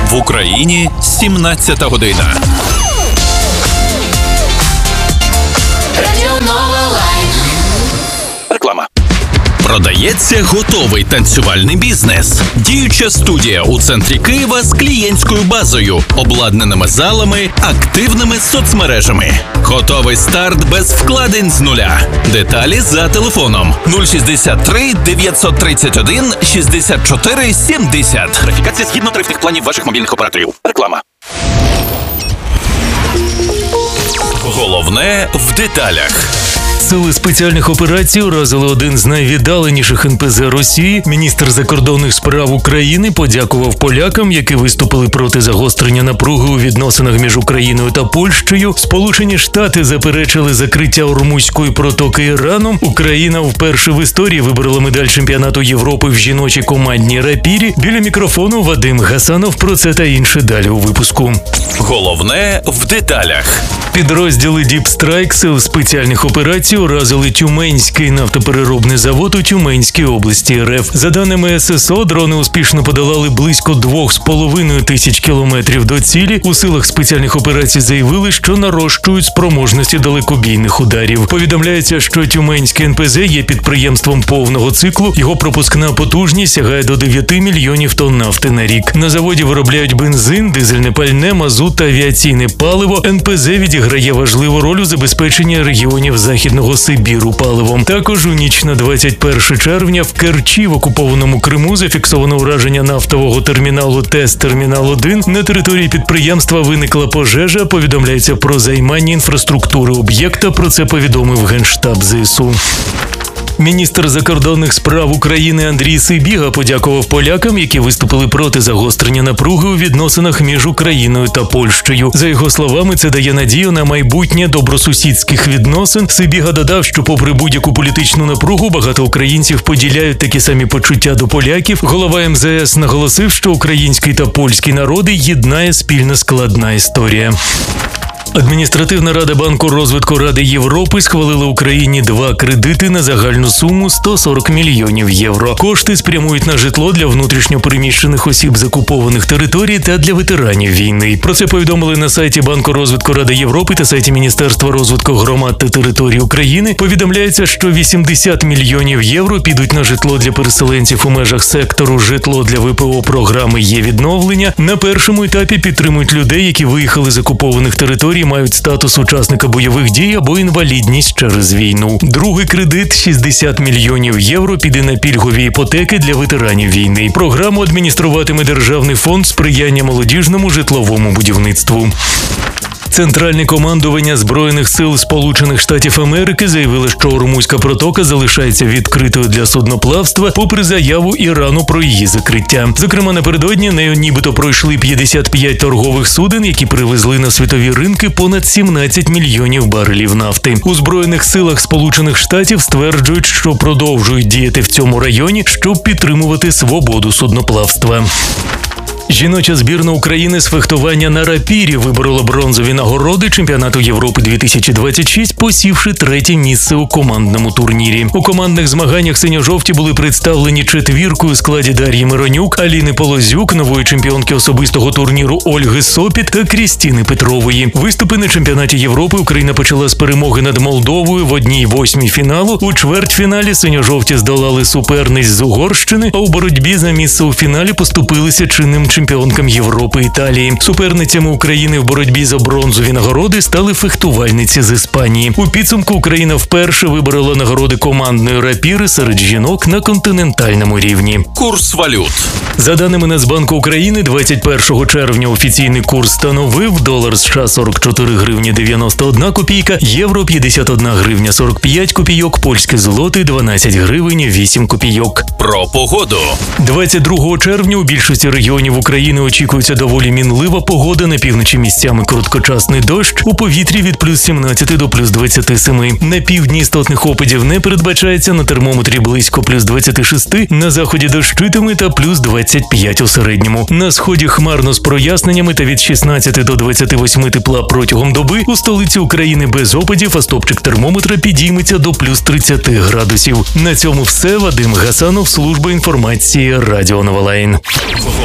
В Україні 17 година. Реклама. Продається готовий танцювальний бізнес. Діюча студія у центрі Києва з клієнтською базою, обладнаними залами, активними соцмережами. Готовий старт без вкладень з нуля. Деталі за телефоном 063 931 64 70. Верифікація згідно тарифних планів ваших мобільних операторів. Реклама. Головне в деталях. Сили спеціальних операцій уразили один з найвіддаленіших НПЗ Росії. Міністр закордонних справ України подякував полякам, які виступили проти загострення напруги у відносинах між Україною та Польщею. Сполучені Штати заперечили закриття Ормузької протоки Іраном. Україна вперше в історії виборола медаль чемпіонату Європи в жіночій командній рапірі. Біля мікрофону Вадим Гасанов. Про це та інше далі у випуску. Головне в деталях. Підрозділи Deep Strike сил спеціальних операцій уразили Тюменський нафтопереробний завод у Тюменській області РФ. За даними ССО, дрони успішно подолали близько 2,5 тисяч кілометрів до цілі. У силах спеціальних операцій заявили, що нарощують спроможності далекобійних ударів. Повідомляється, що Тюменський НПЗ є підприємством повного циклу. Його пропускна потужність сягає до 9 мільйонів тонн нафти на рік. На заводі виробляють бензин, дизельне пальне, мазут та авіаційне паливо. НПЗ відіграє важливу роль у забезпеченні регіонів Західного Сибіру паливом. Також у ніч на 21 червня в Керчі в окупованому Криму зафіксовано ураження нафтового терміналу ТЕС-Термінал-1. На території підприємства виникла пожежа. Повідомляється про займання інфраструктури об'єкта. Про це повідомив Генштаб ЗСУ. Міністр закордонних справ України Андрій Сибіга подякував полякам, які виступили проти загострення напруги у відносинах між Україною та Польщею. За його словами, це дає надію на майбутнє добросусідських відносин. Сибіга додав, що попри будь-яку політичну напругу, багато українців поділяють такі самі почуття до поляків. Голова МЗС наголосив, що український та польський народи єднає спільна складна історія. Адміністративна рада Банку розвитку Ради Європи схвалила Україні 2 кредити на загальну суму 140 мільйонів євро. Кошти спрямують на житло для внутрішньо переміщених осіб з окупованих територій та для ветеранів війни. Про це повідомили на сайті Банку розвитку Ради Європи та сайті Міністерства розвитку громад та територій України. Повідомляється, що 80 мільйонів євро підуть на житло для переселенців у межах сектору «Житло для ВПО» програми «Є-відновлення». На першому етапі підтримують людей, які виїхали з окупованих територій, мають статус учасника бойових дій або інвалідність через війну. Другий кредит – 60 мільйонів євро піде на пільгові іпотеки для ветеранів війни. Програму адмініструватиме Державний фонд сприяння молодіжному житловому будівництву. Центральне командування Збройних сил Сполучених Штатів Америки заявило, що Ормузька протока залишається відкритою для судноплавства попри заяву Ірану про її закриття. Зокрема, напередодні нею нібито пройшли 55 торгових суден, які привезли на світові ринки понад 17 мільйонів барелів нафти. У Збройних силах Сполучених Штатів стверджують, що продовжують діяти в цьому районі, щоб підтримувати свободу судноплавства. Жіноча збірна України з фехтування на рапірі виборола бронзові нагороди чемпіонату Європи 2026, посівши 3-те місце у командному турнірі. У командних змаганнях синьо-жовті були представлені четвіркою у складі Дар'ї Миронюк, Аліни Полозюк, нової чемпіонки особистого турніру Ольги Сопіт та Крістіни Петрової. Виступи на чемпіонаті Європи Україна почала з перемоги над Молдовою в 1/8 фіналу. У чвертьфіналі синьо-жовті здолали суперниць з Угорщини, а у боротьбі за місце у фіналі поступилися чинним чемпіонкам Європи Італії. Суперницями України в боротьбі за бронзові нагороди стали фехтувальниці з Іспанії. У підсумку Україна вперше виборола нагороди командної рапіри серед жінок на континентальному рівні. Курс валют. За даними Нацбанку України, 21 червня офіційний курс становив долар США 44 гривні 91 копійка, євро 51 гривня 45 копійок, польське злоти 12 гривень 8 копійок. Про погоду. 22 червня у більшості регіонів України очікується доволі мінлива погода, на півночі місцями короткочасний дощ, у повітрі від плюс 17 до плюс 27. На півдні істотних опадів не передбачається, на термометрі близько плюс 26, на заході дощитиме та плюс 25 у середньому. На сході хмарно з проясненнями та від 16 до 28 тепла протягом доби, у столиці України без опадів, а стопчик термометра підійметься до плюс 30 градусів. На цьому все. Вадим Гасанов, служба інформації Радіо Новолайн.